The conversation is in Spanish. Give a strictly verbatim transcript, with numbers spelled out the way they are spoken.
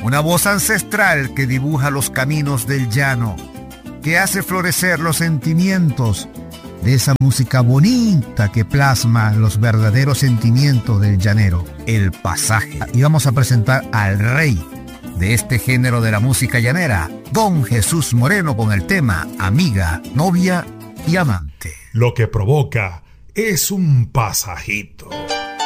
Una voz ancestral que dibuja los caminos del llano, que hace florecer los sentimientos de esa música bonita que plasma los verdaderos sentimientos del llanero, el pasaje. Y vamos a presentar al rey de este género de la música llanera, Don Jesús Moreno, con el tema Amiga, Novia y Amante. Lo que provoca es un pasajito.